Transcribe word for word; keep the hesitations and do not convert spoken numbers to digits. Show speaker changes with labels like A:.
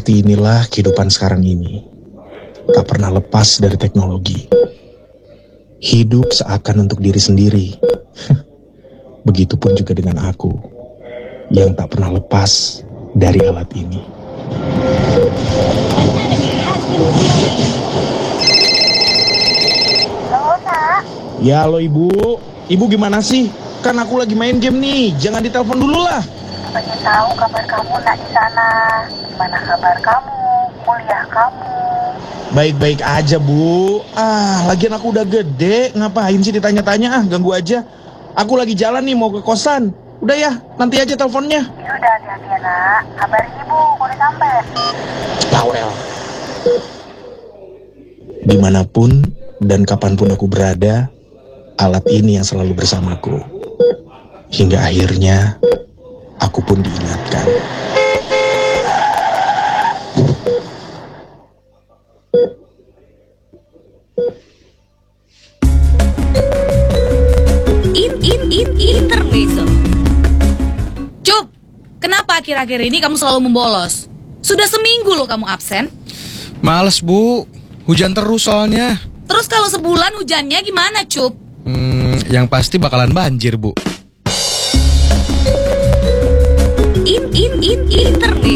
A: Seperti inilah kehidupan sekarang ini. Tak pernah lepas dari teknologi. Hidup seakan untuk diri sendiri. Begitupun juga dengan aku, yang tak pernah lepas dari alat ini.
B: Halo, Nak.
A: Ya, halo Ibu. Ibu gimana sih? Kan aku lagi main game nih. Jangan ditelepon dulu lah.
B: Pengen tahu kabar kamu, Nak, di sana. Gimana kabar kamu? Kuliah kamu?
A: Baik-baik aja, Bu. Ah, lagian aku udah gede. Ngapain sih ditanya-tanya? Ah, ganggu aja. Aku lagi jalan nih mau ke kosan. Udah ya, nanti aja teleponnya.
B: Ya udah, hati-hati ya, Nak. Kabarin Ibu, aku udah sampai.
A: Laurel. Dimanapun dan kapanpun aku berada, alat ini yang selalu bersamaku. Hingga akhirnya, aku pun diingatkan.
C: In, in, in, intermezzo. Cup, kenapa akhir-akhir ini kamu selalu membolos? Sudah seminggu loh kamu absen.
D: Males, Bu. Hujan terus soalnya.
C: Terus kalau sebulan hujannya gimana, Cup?
D: Hmm, yang pasti bakalan banjir, Bu.
C: In, in, in, intermezzo.